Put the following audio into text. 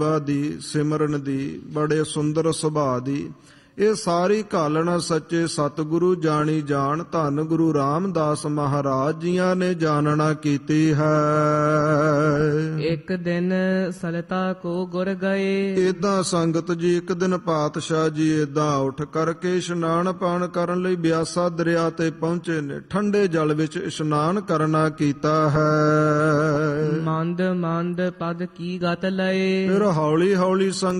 ਦੀ ਸਿਮਰਨ ਦੀ, ਬੜੇ ਸੁੰਦਰ ਸੁਭਾਅ ਦੀ, ਇਹ ਸਾਰੀ ਘਾਲਣਾ ਸੱਚੇ ਸਤਿਗੁਰੂ ਜਾਣੀ ਜਾਣ। ਧੰਨ ਗੁਰੂ ਰਾਮਦਾਸ ਮਹਾਰਾਜ ਜੀਆਂ ਨੇ ਜਾਣਨਾ ਕੀਤੀ ਹੈ। ਇੱਕ ਦਿਨ ਸਲਤਾ ਕੋ ਗੁਰ ਗਏ, ਏਦਾਂ ਸੰਗਤ ਜੀ ਇੱਕ ਦਿਨ ਪਾਤਸ਼ਾਹ ਜੀ ਏਦਾਂ ਉੱਠ ਕਰਕੇ ਇਸ਼ਨਾਨ ਪਾਣ ਕਰਨ ਲਈ ਬਿਆਸਾ ਦਰਿਆ ਤੇ ਪਹੁੰਚੇ ਨੇ। ਠੰਡੇ ਜਲ ਵਿੱਚ ਇਸ਼ਨਾਨ ਕਰਨਾ ਕੀਤਾ ਹੈ। ਮੰਦ ਮੰਦ ਪਦ ਕੀ ਗਤ ਲਏ, ਫਿਰ ਹੌਲੀ ਹੌਲੀ ਸੰਗਤ